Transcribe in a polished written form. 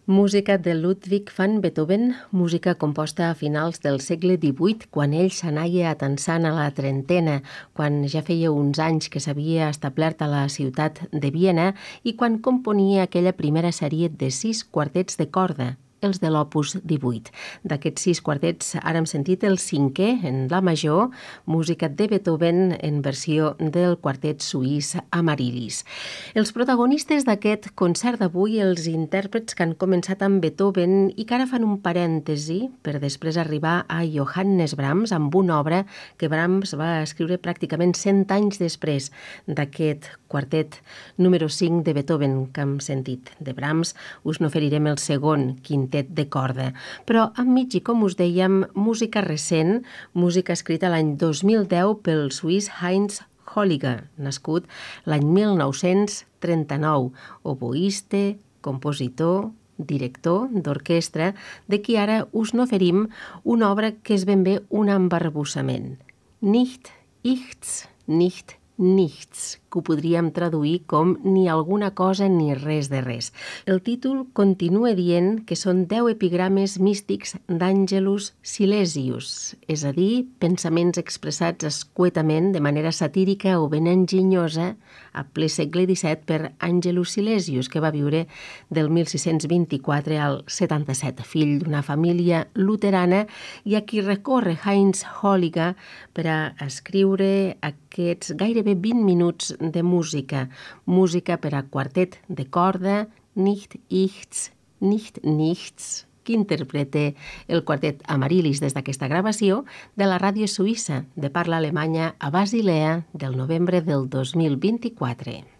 Música de Ludwig van Beethoven, música composta a finals del segle XVIII, quan ell s'anaia atansant a la trentena, quan ja feia uns anys que s'havia establert a la ciutat de Viena i quan componia aquella primera sèrie de 6 quartets de corda, els de l'Opus 18. D'aquests 6 quartets ara hem sentit el 5è en la major, música de Beethoven en versió del quartet suís Amaryllis. Els protagonistes d'aquest concert d'avui, els intèrprets que han començat amb Beethoven i que ara fan un parèntesi per després arribar a Johannes Brahms amb una obra que Brahms va escriure pràcticament 100 anys després d'aquest quartet número 5 de Beethoven que hem sentit. De Brahms us n'oferirem el segon quintet de corda. Però enmig, i com us dèiem, música recent, música escrita l'any 2010 pel suís Heinz Holliger, nascut l'any 1939, oboiste, compositor, director d'orquestra, de qui ara us n'oferim una obra que és ben bé un embarbussament. Nicht, ichts, nicht, nichts, que ho podríem traduir com ni alguna cosa ni res de res. El títol continua dient que són 10 epigrames místics d'Angelus Silesius, és a dir, pensaments expressats escuetament de manera satírica o ben enginyosa a ple segle XVII per Angelus Silesius, que va viure del 1624 al 77, fill d'una família luterana i a qui recorre Heinz Holliger per a escriure aquests gairebé 20 minuts de música, música per a quartet de corda, nicht ichts, nicht nichts, que interpreta el quartet Amaryllis des d'aquesta gravació de la ràdio suïssa de parla alemanya a Basilea del novembre del 2024.